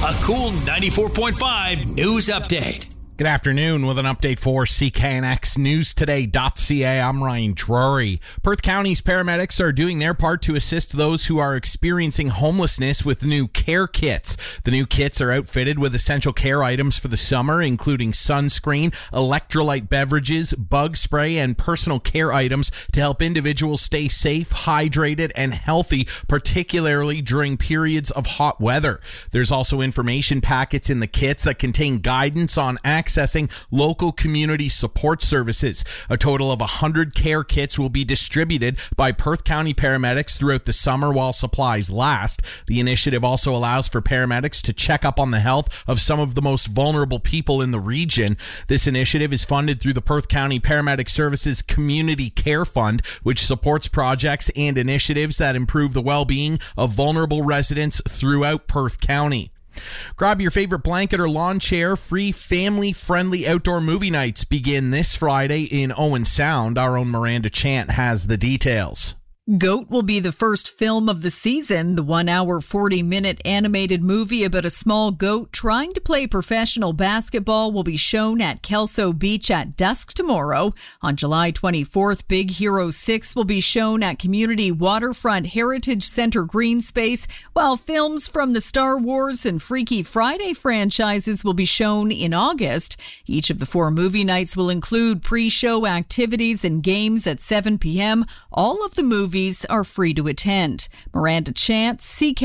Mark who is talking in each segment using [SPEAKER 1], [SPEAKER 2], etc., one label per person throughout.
[SPEAKER 1] A Cool 94.5 news update.
[SPEAKER 2] Good afternoon with an update for CKNXNewsToday.ca. I'm Ryan Drury. Perth County's paramedics are doing their part to assist those who are experiencing homelessness with new care kits. The new kits are outfitted with essential care items for the summer, including sunscreen, electrolyte beverages, bug spray, and personal care items to help individuals stay safe, hydrated, and healthy, particularly during periods of hot weather. There's also information packets in the kits that contain guidance on accessing local community support services. A total of 100 care kits will be distributed by Perth County paramedics throughout the summer while supplies last. The initiative also allows for paramedics to check up on the health of some of the most vulnerable people in the region. This initiative is funded through the Perth County Paramedic Services Community Care Fund, which supports projects and initiatives that improve the well-being of vulnerable residents throughout Perth County. Grab your favorite blanket or lawn chair. Free family-friendly outdoor movie nights begin this Friday in Owen Sound. Our own Miranda Chant has the details.
[SPEAKER 3] Goat will be the first film of the season. The 1 hour, 40-minute animated movie about a small goat trying to play professional basketball will be shown at Kelso Beach at dusk tomorrow. On July 24th, Big Hero 6 will be shown at Community Waterfront Heritage Center Green Space, while films from the Star Wars and Freaky Friday franchises will be shown in August. Each of the 4 movie nights will include pre-show activities and games at 7 p.m. All of the movies are free to attend. Miranda Chant,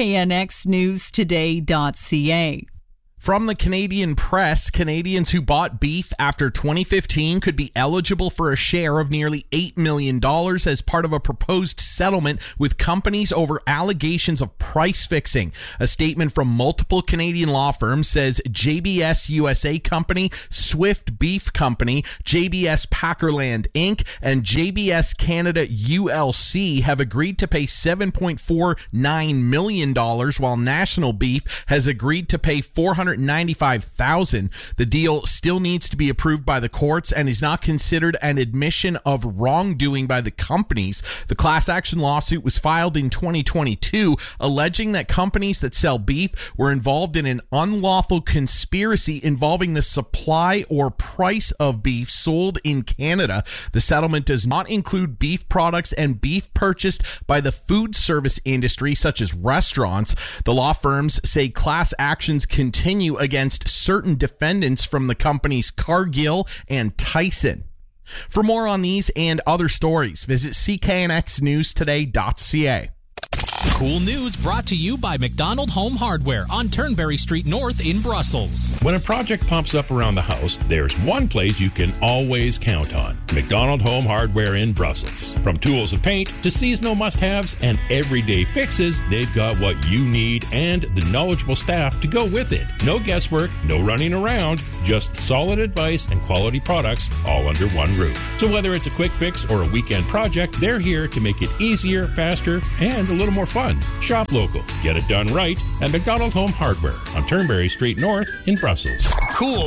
[SPEAKER 3] CKNXNewsToday.ca.
[SPEAKER 2] From the Canadian Press, Canadians who bought beef after 2015 could be eligible for a share of nearly $8 million as part of a proposed settlement with companies over allegations of price fixing. A statement from multiple Canadian law firms says JBS USA Company, Swift Beef Company, JBS Packerland Inc., and JBS Canada ULC have agreed to pay $7.49 million, while National Beef has agreed to pay $495,000. The deal still needs to be approved by the courts and is not considered an admission of wrongdoing by the companies. The class action lawsuit was filed in 2022, alleging that companies that sell beef were involved in an unlawful conspiracy involving the supply or price of beef sold in Canada. The settlement does not include beef products and beef purchased by the food service industry, such as restaurants. The law firms say class actions continue against certain defendants from the companies Cargill and Tyson. For more on these and other stories, visit CKNXNewsToday.ca.
[SPEAKER 4] Cool news brought to you by McDonald Home Hardware on Turnberry Street North in Brussels.
[SPEAKER 5] When a project pops up around the house, there's one place you can always count on: McDonald Home Hardware in Brussels. From tools and paint to seasonal must-haves and everyday fixes, they've got what you need and the knowledgeable staff to go with it. No guesswork, no running around, just solid advice and quality products all under one roof. So whether it's a quick fix or a weekend project, they're here to make it easier, faster, and a little more fun. Shop local. Get it done right at McDonald Home Hardware on Turnberry Street North in Brussels.
[SPEAKER 1] Cool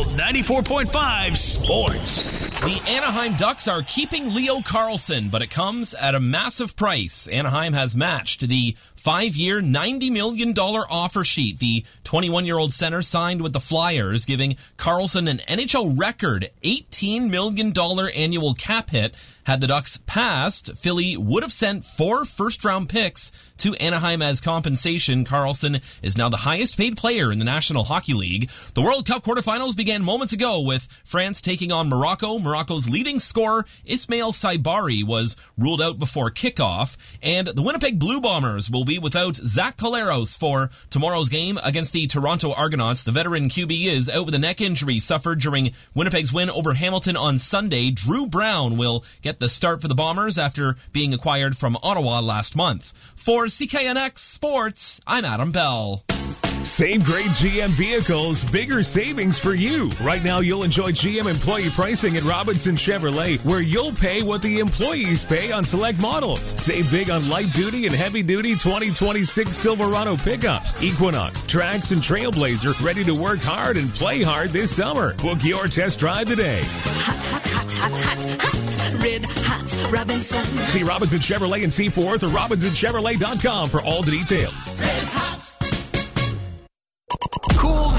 [SPEAKER 1] 94.5 Sports.
[SPEAKER 6] The Anaheim Ducks are keeping Leo Carlsson, but it comes at a massive price. Anaheim has matched the 5-year, $90 million offer sheet. The 21-year-old center signed with the Flyers, giving Carlsson an NHL record $18 million annual cap hit. Had the Ducks passed, Philly would have sent 4 first-round picks to Anaheim as compensation. Carlsson is now the highest-paid player in the National Hockey League. The World Cup quarterfinals began moments ago with France taking on Morocco. Morocco's leading scorer, Ismail Saibari, was ruled out before kickoff. And the Winnipeg Blue Bombers will be without Zach Collaros for tomorrow's game against the Toronto Argonauts. The veteran QB is out with a neck injury suffered during Winnipeg's win over Hamilton on Sunday. Drew Brown will get the start for the Bombers after being acquired from Ottawa last month. For CKNX Sports, I'm Adam Bell.
[SPEAKER 7] Same great GM vehicles, bigger savings for you. Right now, you'll enjoy GM employee pricing at Robinson Chevrolet, where you'll pay what the employees pay on select models. Save big on light-duty and heavy-duty 2026 Silverado pickups, Equinox, Trax, and Trailblazer, ready to work hard and play hard this summer. Book your test drive today.
[SPEAKER 8] Hot, hot, hot, hot, hot, hot. Red hot Robinson.
[SPEAKER 7] See Robinson Chevrolet in Seaforth or RobinsonChevrolet.com for all the details.
[SPEAKER 8] Red hot.
[SPEAKER 1] Cool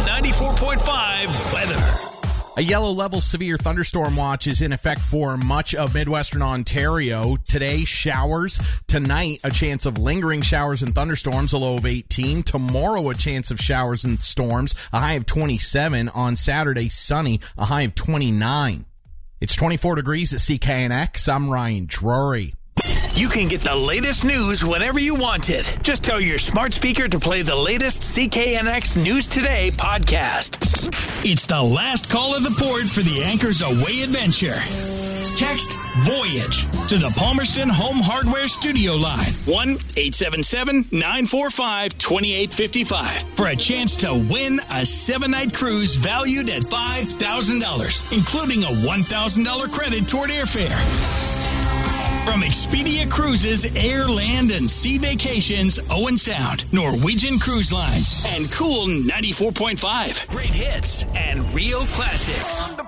[SPEAKER 1] 94.5 weather.
[SPEAKER 2] A yellow level severe thunderstorm watch is in effect for much of Midwestern Ontario. Today, showers. Tonight, a chance of lingering showers and thunderstorms, a low of 18. Tomorrow, a chance of showers and storms, a high of 27. On Saturday, sunny, a high of 29. It's 24 degrees at CKNX. I'm Ryan Drury.
[SPEAKER 1] You can get the latest news whenever you want it. Just tell your smart speaker to play the latest CKNX News Today podcast. It's the last call of the port for the Anchors Away adventure. Text VOYAGE to the Palmerston Home Hardware Studio line, 1-877-945-2855, for a chance to win a 7-night cruise valued at $5,000, including a $1,000 credit toward airfare. From Expedia Cruises, Air, Land, and Sea Vacations, Owen Sound, Norwegian Cruise Lines, and Cool 94.5. Great hits and real classics.